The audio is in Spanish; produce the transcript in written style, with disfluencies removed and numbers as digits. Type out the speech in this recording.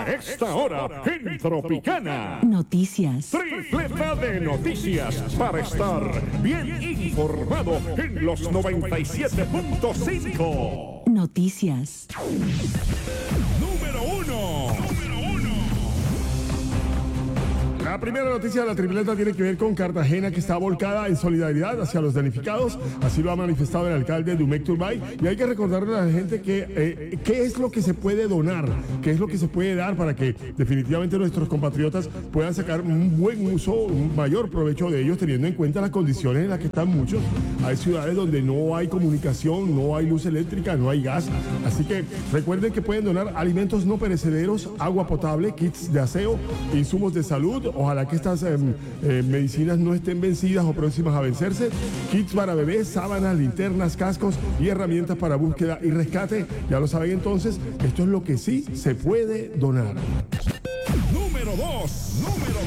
esta hora en Tropicana. Noticias. Tripleta de noticias para estar bien informado en los 97.5. Noticias. Número 1. La primera noticia de la tripleta tiene que ver con Cartagena, que está volcada en solidaridad hacia los damnificados. Así lo ha manifestado el alcalde Dumec Turbay. Y hay que recordarle a la gente que qué es lo que se puede donar, qué es lo que se puede dar para que definitivamente nuestros compatriotas puedan sacar un buen uso, un mayor provecho de ellos, teniendo en cuenta las condiciones en las que están muchos. Hay ciudades donde no hay comunicación, no hay luz eléctrica, no hay gas. Así que recuerden que pueden donar alimentos no perecederos, agua potable, kits de aseo, insumos de salud. Ojalá que estas medicinas no estén vencidas o próximas a vencerse. Kits para bebés, sábanas, linternas, cascos y herramientas para búsqueda y rescate. Ya lo saben entonces, esto es lo que sí se puede donar. Número 2.